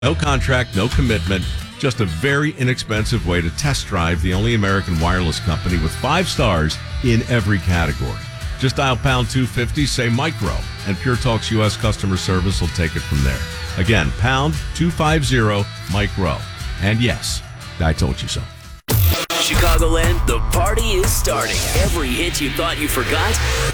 No contract, no commitment, just a very inexpensive way to test drive the only American wireless company with 5 stars in every category. Just dial pound 250, say micro, and Pure Talk's U.S. customer service will take it from there. Again, pound 250 micro. And yes, I told you so. Chicagoland, the party is starting. Every hit you thought you forgot